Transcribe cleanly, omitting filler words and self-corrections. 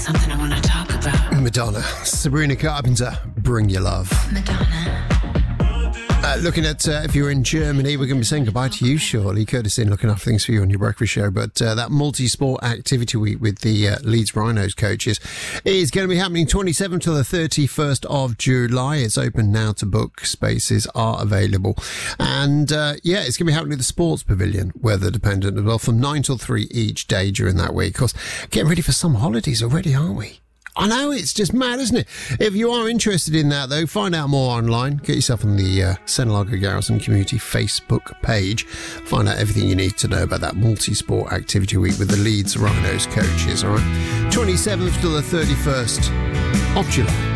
Something I want to talk about. Madonna, Sabrina Carpenter, Bring Your Love. Madonna. Looking at if you're in Germany, we're going to be saying goodbye to you shortly. Curtis in looking after things for you on your breakfast show. But that multi-sport activity week with the Leeds Rhinos coaches is going to be happening 27th to the 31st of July. It's open now to book. Spaces are available. And it's going to be happening at the Sports Pavilion, weather dependent as well, from 9 till 3 each day during that week. Of course, getting ready for some holidays already, aren't we? I know, it's just mad, isn't it? If you are interested in that, though, find out more online. Get yourself on the Senlago Garrison Community Facebook page. Find out everything you need to know about that multi-sport activity week with the Leeds Rhinos coaches, all right? 27th to the 31st of July.